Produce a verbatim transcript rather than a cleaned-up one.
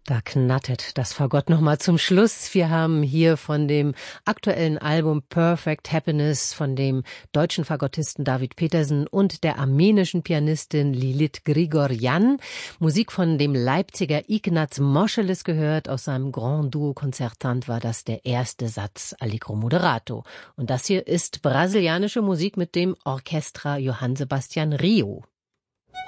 Da knattert das Fagott nochmal zum Schluss. Wir haben hier von dem aktuellen Album Perfect Happiness von dem deutschen Fagottisten David Petersen und der armenischen Pianistin Lilit Grigoryan Musik von dem Leipziger Ignaz Moscheles gehört. Aus seinem Grand Duo Concertant war das der erste Satz Allegro Moderato. Und das hier ist brasilianische Musik mit dem Orchestra Johann Sebastian Rio.